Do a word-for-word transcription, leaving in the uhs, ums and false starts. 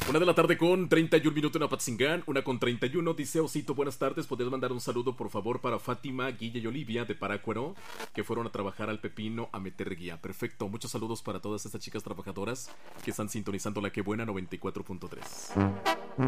Una de la tarde con treinta y un minutos en Apatzingán. Una con treinta y uno. Dice Osito, buenas tardes. ¿Podrías mandar un saludo, por favor, para Fátima, Guille y Olivia de Parácuaro, que fueron a trabajar al Pepino a meter guía? Perfecto. Muchos saludos para todas estas chicas trabajadoras que están sintonizando la que buena noventa y cuatro punto tres.